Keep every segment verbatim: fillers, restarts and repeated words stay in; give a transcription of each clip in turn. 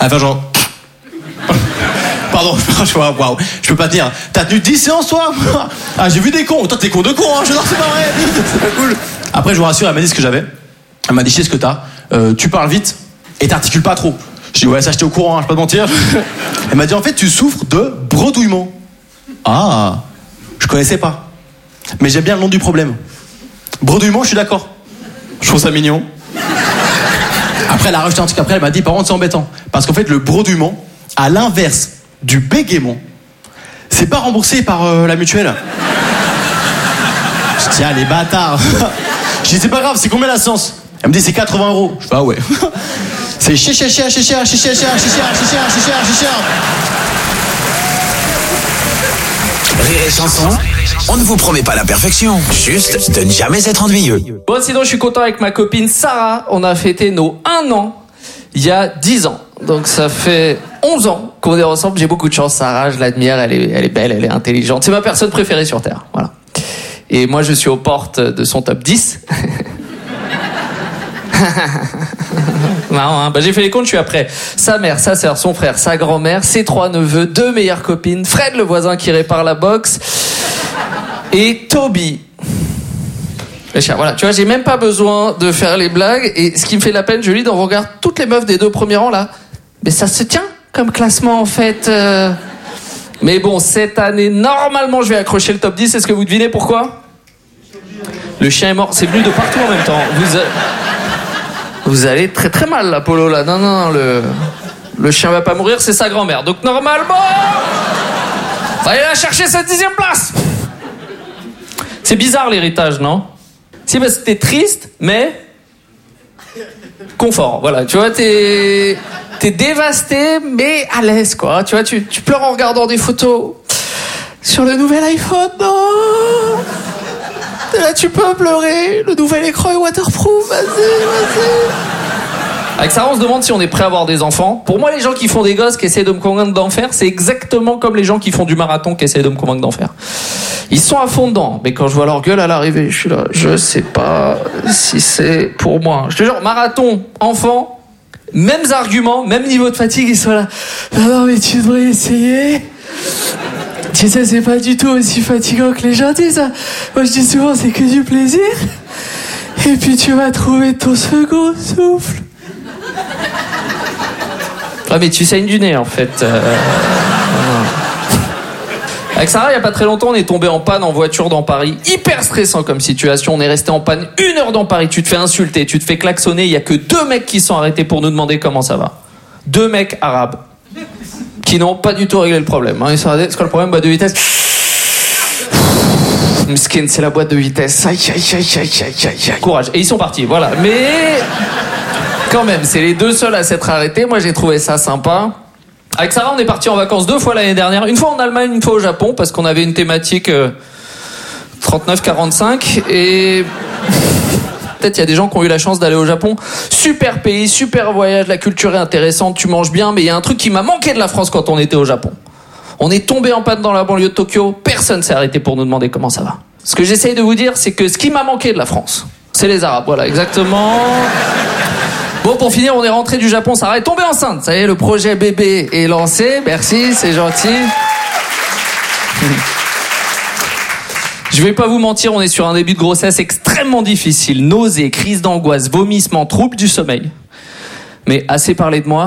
Elle fait genre... Pardon, je vois, waouh, je peux pas te dire. T'as tenu dix séances, toi? Ah, j'ai vu des cons. Toi, t'es con de con, hein. Je dis, non, c'est pas vrai. C'est pas cool. Après, je vous rassure, elle m'a dit ce que j'avais. Elle m'a dit, je sais ce que t'as. Euh, tu parles vite et t'articules pas trop. Je dis, ouais, ça, j'étais au courant, hein, je vais pas te mentir. Elle m'a dit, en fait, tu souffres de bredouillement. Ah, je connaissais pas. Mais j'aime bien le nom du problème. Bredouillement, je suis d'accord. Je trouve ça mignon. Après, elle a rajouté un truc après, elle m'a dit, par contre, c'est embêtant. Parce qu'en fait, le bredouillement, à l'inverse du bégaiement, c'est pas remboursé par euh, la mutuelle. Je dis, ah, les bâtards. Je dis, c'est pas grave, c'est combien la séance? Elle me dit, c'est quatre-vingts euros. Je fais, ah ouais. C'est cher, cher, cher, cher, cher, cher, cher, cher, cher, cher, cher, cher, cher. Rire et chanson, on ne vous promet pas la perfection, juste de ne jamais être ennuyeux. Bon, sinon, je suis content avec ma copine Sarah. On a fêté nos un an il y a dix ans. Donc, ça fait onze ans qu'on est ensemble. J'ai beaucoup de chance, Sarah. Je l'admire. Elle est, elle est belle, elle est intelligente. C'est ma personne préférée sur Terre. Voilà. Et moi, je suis aux portes de son top dix. Marrant, hein. Bah, j'ai fait les comptes, je suis après. Sa mère, sa sœur, son frère, sa grand-mère, ses trois neveux, deux meilleures copines, Fred le voisin qui répare la box et Toby. Voilà, tu vois, j'ai même pas besoin de faire les blagues. Et ce qui me fait de la peine, je lis, on regarde toutes les meufs des deux premiers rangs là. Mais ça se tient comme classement en fait. Euh... Mais bon, cette année, normalement, je vais accrocher le top dix. Est-ce que vous devinez pourquoi? Le chien est mort. C'est venu de partout en même temps. Vous, a... vous allez très très mal là, Polo là. Non, non, non, le, le chien va pas mourir, c'est sa grand-mère. Donc normalement, va aller la chercher cette dixième place. C'est bizarre l'héritage, non? Si, parce que t'es triste, mais confort. Voilà, tu vois, t'es, t'es dévasté, mais à l'aise, quoi. Tu vois, tu, tu pleures en regardant des photos sur le nouvel iPhone, non. Et là, tu peux pleurer. Le nouvel écran est waterproof. Vas-y, vas-y. Avec Sarah, on se demande si on est prêt à avoir des enfants. Pour moi, les gens qui font des gosses, qui essaient de me convaincre d'en faire, c'est exactement comme les gens qui font du marathon, qui essaient de me convaincre d'en faire. Ils sont à fond dedans, mais quand je vois leur gueule à l'arrivée, je suis là, je sais pas si c'est pour moi. Je te jure, marathon, enfant, mêmes arguments, même niveau de fatigue, ils sont là. Non, non, mais tu devrais essayer. Tu sais, c'est pas du tout aussi fatigant que les gens disent. Moi, je dis souvent, c'est que du plaisir. Et puis, tu vas trouver ton second souffle. Ah, mais tu saignes du nez, en fait. Euh... Avec Sarah, il n'y a pas très longtemps, on est tombé en panne en voiture dans Paris. Hyper stressant comme situation. On est resté en panne une heure dans Paris. Tu te fais insulter, tu te fais klaxonner. Il n'y a que deux mecs qui sont arrêtés pour nous demander comment ça va. Deux mecs arabes qui n'ont pas du tout réglé le problème. Hein. Ils sont arrêtés. C'est quoi le problème? Boîte de vitesse. Mskin, c'est la boîte de vitesse. Aïe, aïe, aïe, aïe, aïe, aïe. Courage. Et ils sont partis, voilà. Mais quand même, c'est les deux seuls à s'être arrêtés. Moi, j'ai trouvé ça sympa. Avec Sarah, on est parti en vacances deux fois l'année dernière. Une fois en Allemagne, une fois au Japon, parce qu'on avait une thématique euh, trente-neuf quarante-cinq. Et peut-être il y a des gens qui ont eu la chance d'aller au Japon. Super pays, super voyage, la culture est intéressante, tu manges bien. Mais il y a un truc qui m'a manqué de la France quand on était au Japon. On est tombé en panne dans la banlieue de Tokyo. Personne s'est arrêté pour nous demander comment ça va. Ce que j'essaye de vous dire, c'est que ce qui m'a manqué de la France, c'est les Arabes. Voilà, exactement. Bon, pour finir, on est rentré du Japon, Sarah est tombée enceinte. Ça y est, le projet bébé est lancé. Merci, c'est gentil. Je vais pas vous mentir, on est sur un début de grossesse extrêmement difficile. Nausées, crises d'angoisse, vomissements, troubles du sommeil. Mais assez parlé de moi.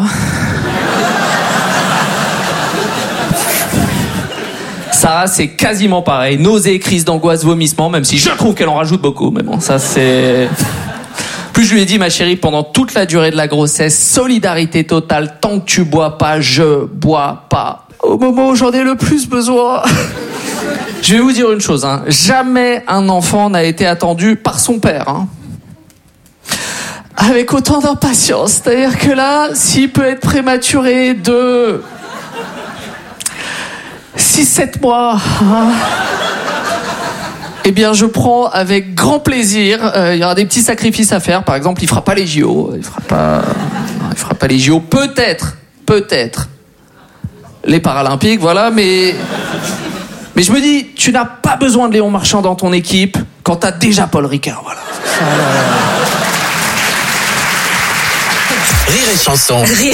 Sarah, c'est quasiment pareil. Nausées, crises d'angoisse, vomissements, même si je trouve qu'elle en rajoute beaucoup. Mais bon, ça c'est... Plus je lui ai dit, ma chérie, pendant toute la durée de la grossesse, solidarité totale, tant que tu bois pas, je bois pas. Au moment où j'en ai le plus besoin. Je vais vous dire une chose, hein. Jamais un enfant n'a été attendu par son père, hein. Avec autant d'impatience. C'est-à-dire que là, s'il peut être prématuré de six sept mois... Hein, eh bien, je prends avec grand plaisir. Euh, il y aura des petits sacrifices à faire. Par exemple, il fera pas les J O. Il fera pas. Non, il fera pas les J O. Peut-être, peut-être les Paralympiques, voilà. Mais, mais je me dis, tu n'as pas besoin de Léon Marchand dans ton équipe quand t'as déjà Paul Ricard, voilà. Rire et chanson.